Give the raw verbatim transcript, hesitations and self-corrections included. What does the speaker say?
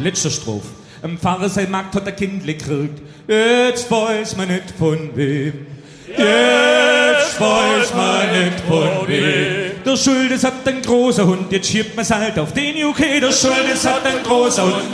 Letzter Strophe. Am Pfarrer sein Markt hat ein Kindle gekriegt. Jetzt weiß man nicht von wem. Jetzt weiß man nicht von wem. Der Schuldes hat ein großer Hund, jetzt schiebt man's halt auf den U K. Der Schuldes hat ein großer Hund,